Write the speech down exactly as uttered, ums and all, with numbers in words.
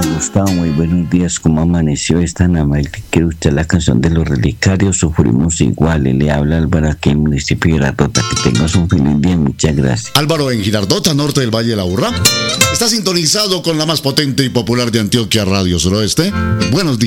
Gustavo, muy buenos días. ¿Cómo amaneció esta Namal? Quiero usted la canción de los relicarios, sufrimos iguales. Le habla Álvaro aquí en el municipio de Girardota. Que tengas un feliz día, muchas gracias. Álvaro en Girardota, norte del Valle de la Urra. Está sintonizado con la más potente y popular de Antioquia, Radio Suroeste. Buenos días.